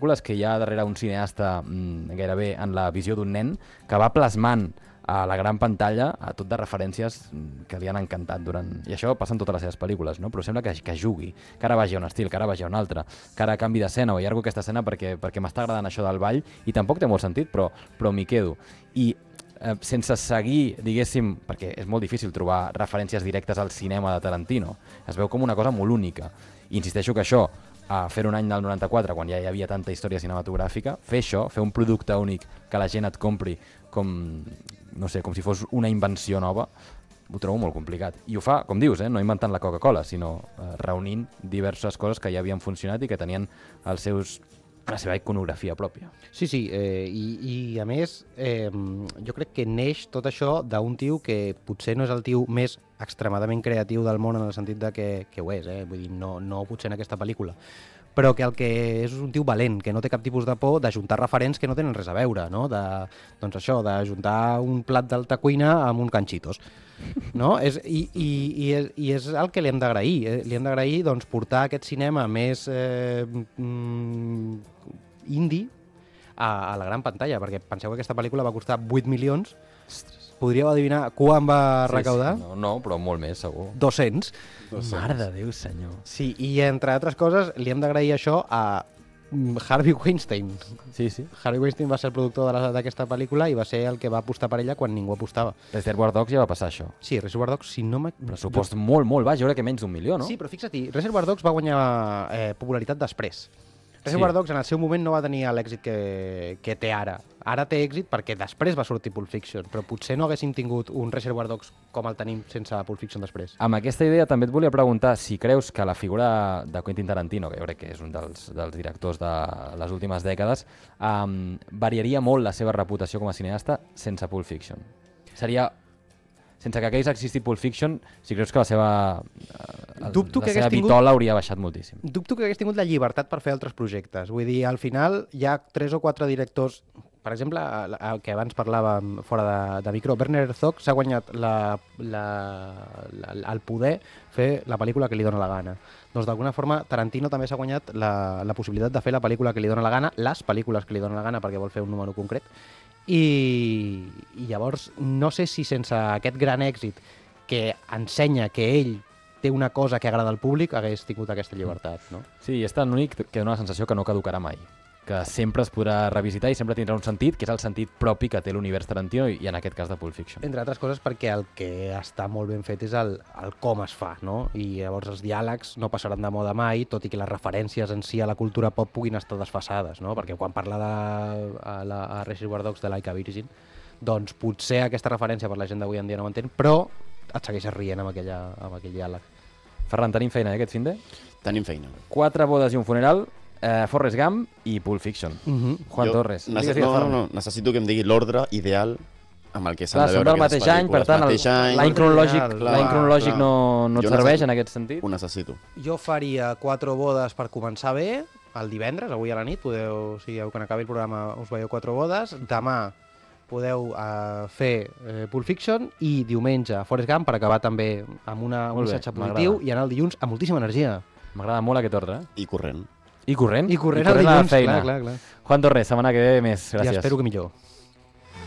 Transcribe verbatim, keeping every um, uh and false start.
pel·lícules que hi ha darrere un cineasta mm, gairebé en la visió d'un nen que va plasmant a la gran pantalla a tot de referències que li han encantat durant... I això passa en totes les seves pel·lícules, no? Però sembla que, que jugui, que ara vagi a un estil, que ara vagi a un altre, que ara canvi d'escena o allargo aquesta escena perquè, perquè m'està agradant això del ball i tampoc té molt sentit, però, però m'hi quedo. I eh, sense seguir, diguéssim, perquè és molt difícil trobar referències directes al cinema de Tarantino, es veu com una cosa molt única. I insisteixo que això, a fer un any del noranta-quatre, quan ja hi havia tanta història cinematogràfica, fer això, fer un producte únic que la gent et compri com, no sé, com si fos una invenció nova, ho trobo molt complicat. I ho fa, com dius, eh, no inventant la Coca-Cola, sinó eh, reunint diverses coses que ja havien funcionat i que tenien els seus, la seva iconografia pròpia. Sí, sí, eh, i, i a més, eh, jo crec que neix tot això d'un tio que potser no és el tio més extremadament creatiu del món en el sentit de que, que ho és, eh? Vull dir, no, no potser en aquesta pel·lícula, però que el que és un tio valent, que no té cap tipus de por d'ajuntar referents que no tenen res a veure, no? De, doncs això, d'ajuntar un plat d'alta cuina amb un canxitos, no? És, i, i, i, és, I és el que li hem d'agrair, eh? Li hem d'agrair doncs, portar aquest cinema més eh, mm, indie a, a la gran pantalla, perquè penseu que aquesta pel·lícula va costar vuit milions. Podríeu adivinar quan va recaudar? Sí, sí, no, no, però molt més, segur. dos-cents. Mare de Déu, senyor. Sí, i entre altres coses li hem d'agrair això a Harvey Weinstein. Sí, sí. Harvey Weinstein va ser el productor d'aquesta pel·lícula i va ser el que va apostar per ella quan ningú apostava. Reservoir Dogs ja va passar això. Sí, Reservoir Dogs, si no... Pressupost jo... molt, molt baix, jo crec que menys d'un milió, no? Sí, però fixa't, Reservoir Dogs va guanyar eh, popularitat després. Reservoir Sí. Dogs en el seu moment no va tenir l'èxit que, que té ara. Ara té èxit perquè després va sortir Pulp Fiction, però potser no haguéssim tingut un Reservoir Dogs com el tenim sense Pulp Fiction després. Amb aquesta idea també et volia preguntar si creus que la figura de Quentin Tarantino, que jo crec que és un dels, dels directors de les últimes dècades, um, variaria molt la seva reputació com a cineasta sense Pulp Fiction. Seria... Sense que hagués existit Pulp Fiction, si creus que la seva, eh, Dubto la que seva hagués tingut- vitola hauria baixat moltíssim. Dubto que hagués tingut la llibertat per fer altres projectes. Vull dir, al final hi ha tres o quatre directors... Per exemple, el que abans parlàvem fora de, de micro, Werner Herzog s'ha guanyat la, la, la, el poder fer la pel·lícula que li dóna la gana. Doncs d'alguna forma Tarantino també s'ha guanyat la, la possibilitat de fer la pel·lícula que li dóna la gana, les pel·lícules que li dóna la gana perquè vol fer un número concret. I, i llavors no sé si sense aquest gran èxit que ensenya que ell té una cosa que agrada al públic hagués tingut aquesta llibertat, no? Sí, és tan únic que dona la sensació que no caducarà mai, que sempre es podrà revisitar i sempre tindrà un sentit, que és el sentit propi que té l'univers Tarantino i, i en aquest cas de Pulp Fiction. Entre altres coses perquè el que està molt ben fet és el, el com es fa, no? I llavors els diàlegs no passaran de moda mai, tot i que les referències en si a la cultura pop puguin estar desfasades, no? Perquè quan parla de a la, a Reservoir Dogs de Like a Virgin, doncs potser aquesta referència per la gent d'avui en dia no m'entén, però et segueixes rient amb, aquella, amb aquell diàleg. Ferran, tenim feina, eh, aquest finde? Tenim feina. Quatre bodes i un funeral, eh, Forrest Gump i Pulp Fiction. Mm-hmm. Juan Jo Torres. Necess... Digues, digues, No, no, Ferran. no, necessito que em digui l'ordre ideal amb el que s'han Clar, de són veure del aquestes mateix any, per pel·lícules. tant, el- Mateix any, l'any cronològic, Clar, l'any cronològic clar. no, no et Jo serveix necessito- en aquest sentit. Ho necessito. Jo faria quatre bodes per començar bé, el divendres, avui a la nit, podeu, o sigui, quan acabi el programa us veieu quatre bodes, demà podeu uh, fer uh, Pulp Fiction i diumenge Forrest Gump per acabar també amb una, un Molt bé, missatge positiu m'agrada. i anar el dilluns amb moltíssima energia. M'agrada molt aquest ordre. Eh? I corrent. I corrent. I corrent, I el corrent a la dilluns, feina. clar, clar, clar. Juan Torres, setmana que ve més. Ja Gràcies. espero que millor.